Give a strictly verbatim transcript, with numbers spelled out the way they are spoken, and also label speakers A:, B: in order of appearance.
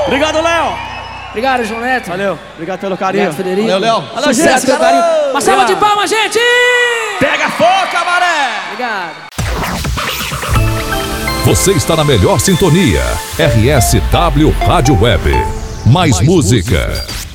A: Obrigado, Léo.
B: Obrigado, João Neto.
A: Valeu. Obrigado pelo carinho.
B: Obrigado, Federico.
C: Valeu, Léo.
B: Valeu, gente. Pelo carinho. Uma salva de palmas, gente.
A: Pega fogo, camaré.
B: Obrigado.
D: Você está na melhor sintonia. R S W Rádio Web. Mais, Mais música. música.